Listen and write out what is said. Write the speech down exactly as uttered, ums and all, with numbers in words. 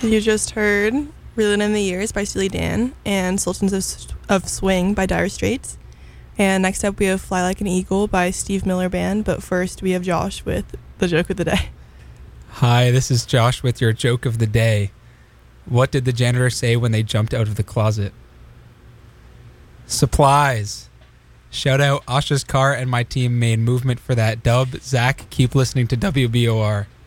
You just heard Reeling in the Years by Steely Dan and Sultans of, of Swing by Dire Straits. And next up we have Fly Like an Eagle by Steve Miller Band, but first we have Josh with the joke of the day. Hi, this is Josh with your joke of the day. What did the janitor say when they jumped out of the closet? Supplies. Shout out Asha's car and my team made movement for that dub. Zach, keep listening to W B O R.